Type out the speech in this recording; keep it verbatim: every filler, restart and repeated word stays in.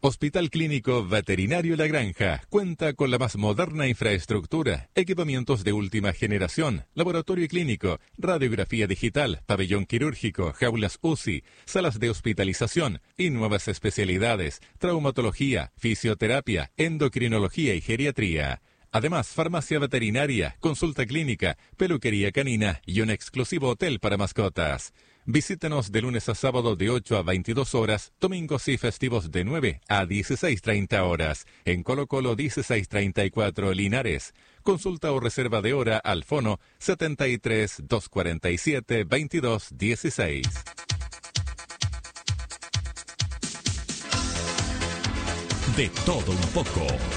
Hospital Clínico Veterinario La Granja cuenta con la más moderna infraestructura, equipamientos de última generación, laboratorio clínico, radiografía digital, pabellón quirúrgico, jaulas U C I, salas de hospitalización y nuevas especialidades, traumatología, fisioterapia, endocrinología y geriatría. Además, farmacia veterinaria, consulta clínica, peluquería canina y un exclusivo hotel para mascotas. Visítenos de lunes a sábado de ocho a veintidós horas, domingos y festivos de nueve a dieciséis treinta horas. En Colo Colo dieciséis treinta y cuatro Linares. Consulta o reserva de hora al fono setenta y tres, doscientos cuarenta y siete, veintidós dieciséis. De todo un poco.